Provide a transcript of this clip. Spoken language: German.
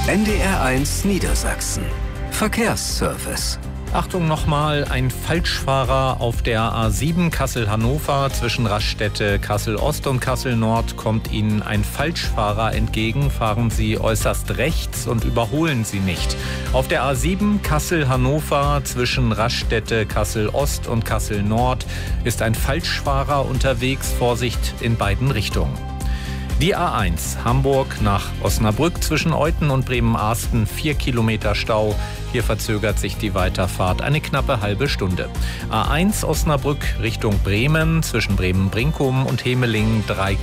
NDR1 Niedersachsen. Verkehrsservice. Achtung nochmal, ein Falschfahrer auf der A7 Kassel-Hannover zwischen Raststätte Kassel-Ost und Kassel-Nord kommt Ihnen ein Falschfahrer entgegen. Fahren Sie äußerst rechts und überholen Sie nicht. Auf der A7 Kassel-Hannover zwischen Raststätte Kassel-Ost und Kassel-Nord ist ein Falschfahrer unterwegs. Vorsicht in beiden Richtungen. Die A1 Hamburg nach Osnabrück zwischen Euthen und Bremen-Arsten 4 Kilometer Stau. Hier verzögert sich die Weiterfahrt eine knappe halbe Stunde. A1 Osnabrück Richtung Bremen zwischen Bremen-Brinkum und Hemelingen 3